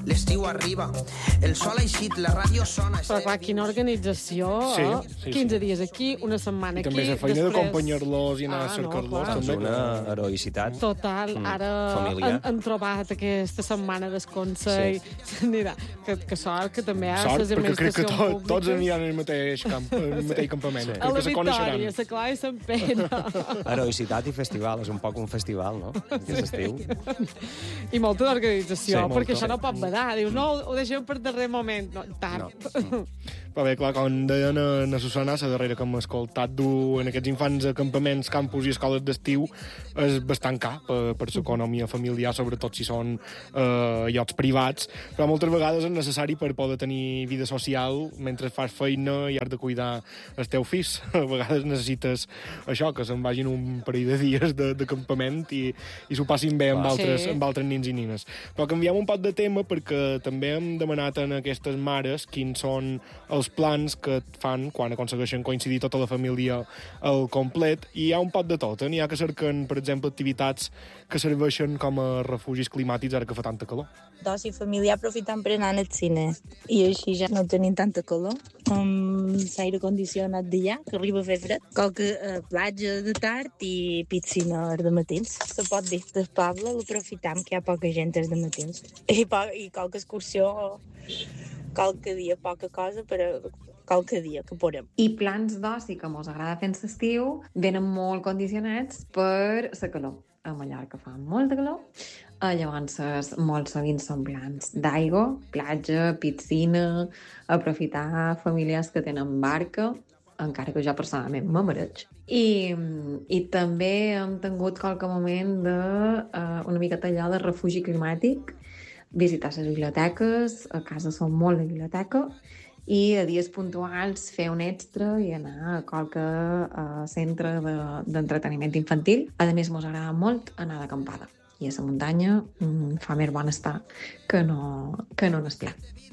l'estiu arriba, el sol ha eixit, la ràdio sona... Però clar, quina organització, Sí. 15 dies aquí, una setmana I aquí... també la feina d'acompanyar-los i anar a cercar-los. Doncs una heroïcitat. Total, ara familiar. han trobat aquesta setmana d'esconsell. Mira, que sort que també hi ha Sort, les perquè crec que administracions públiques. tots aniran al mateix campament. A Crec la que se Victòria, coneixeran. la Clara i Sant Pere. Heroïcitat i festival, és un poc un festival, no? Aquest estiu. I molta d'organització, Sí, molta. perquè això no pot badar. Dius, no, ho deixem per darrer moment. No, tard. No. Però bé, clar, com deia na Susana, la darrera que hem escoltat dur en aquests infants a campaments, campus i escoles d'estiu és bastant car per l'economia familiar, sobretot si són llocs privats, però moltes vegades és necessari per poder tenir vida social mentre fas feina i has de cuidar els teus fills. A vegades necessites això, que se'n vagin un parell de dies de campament i s'ho passin bé amb altres nins i nines. Però canviem un poc de tema perquè també hem demanat a aquestes mares quins són els plans que fan quan aconsegueixen coincidir tota la família al complet, i hi ha un pot de tot. N'hi ha que cerquen, per exemple, activitats que serveixen com a refugis climàtics ara que fa tanta calor. D'oci familiar aprofitant per anar al cine i així ja no tenim tanta calor amb l'aire condicionat d'allà, que arriba a fer fred. Qualque platja de tard i piscina de matins. Se pot dir, del poble l'aprofitam, que hi ha poca gent de matins. I qualque excursió, qualque dia, poca cosa, però qualque dia que podem. I plans d'oci que mos agrada fer en l'estiu venen molt condicionats per la calor. A Mallorca fa molta calor, llavors molt sovint són plans d'aigua, platja, piscina, aprofitar famílies que tenen barca, encara que jo personalment me mereix. I també hem tingut qualque moment de una miqueta allò de refugi climàtic, visitar les biblioteques, a casa som molt de biblioteca, i a dies puntuals fer un extra i anar a qualque centre d'entreteniment infantil. A més, mos agrada molt anar d'acampada. I a la muntanya fa més bon estar que no en el pla.